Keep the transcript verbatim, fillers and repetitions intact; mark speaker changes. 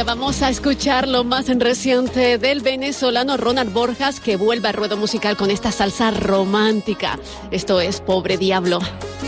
Speaker 1: vamos a escuchar lo más reciente del venezolano Ronald Borjas, que vuelve a ruedo musical con esta salsa romántica. Esto es Pobre Diablo.